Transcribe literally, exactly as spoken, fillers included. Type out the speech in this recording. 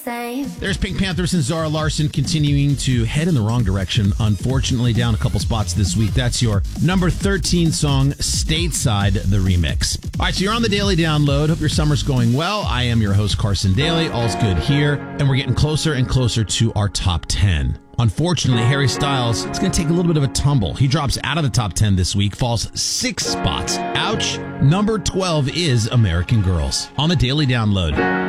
same. There's Pink Panthers and Zara Larsson continuing to head in the wrong direction. Unfortunately, down a couple spots this week. That's your number thirteen song, Stateside, the remix. All right, so you're on the Daily Download. Hope your summer's going well. I am your host, Carson Daly. All's good here. And we're getting closer and closer to our top ten. Unfortunately, Harry Styles is going to take a little bit of a tumble. He drops out of the top ten this week, falls six spots. Ouch. Number twelve is American Girls on the Daily Download.